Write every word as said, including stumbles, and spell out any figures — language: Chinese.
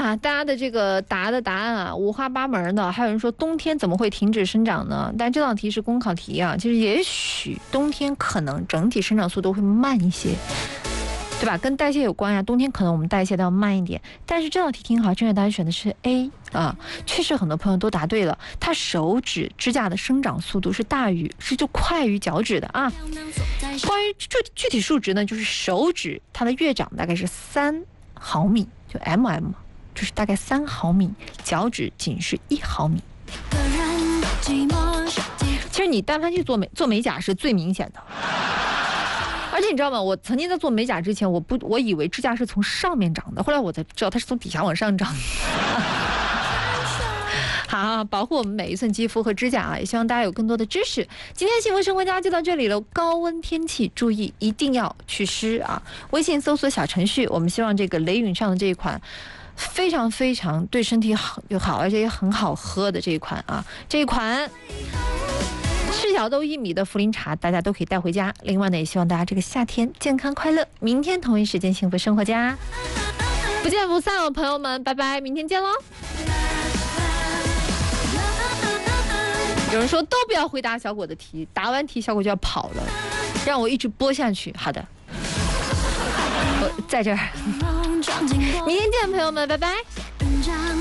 呀，大家的这个答的答案啊，五花八门的。还有人说冬天怎么会停止生长呢？但这道题是公考题啊，其实也许冬天可能整体生长速度会慢一些，对吧？跟代谢有关呀、啊，冬天可能我们代谢的要慢一点。但是这道题挺好，正确答案选的是 A 啊，确实很多朋友都答对了。它手指指甲的生长速度是大于是就快于脚趾的啊。关于具具体数值呢，就是手指它的月长大概是三毫米，就 mm， 就是大概三毫米，脚趾仅是一毫米。其实你但凡去做美做美甲是最明显的。而且你知道吗？我曾经在做美甲之前，我不我以为指甲是从上面长的，后来我才知道它是从底下往上长的。好，保护我们每一寸肌肤和指甲啊！也希望大家有更多的知识。今天幸福生活家就到这里了。高温天气注意一定要祛湿啊！微信搜索小程序，我们希望这个雷允上的这一款非常非常对身体好又好，而且也很好喝的这一款啊，这一款赤小豆薏米的茯苓茶，大家都可以带回家。另外呢，也希望大家这个夏天健康快乐。明天同一时间幸福生活家，不见不散哦，朋友们，拜拜，明天见喽。有人说都不要回答小果的题，答完题小果就要跑了，让我一直播下去。好的，我在这儿，明天见，朋友们，拜拜。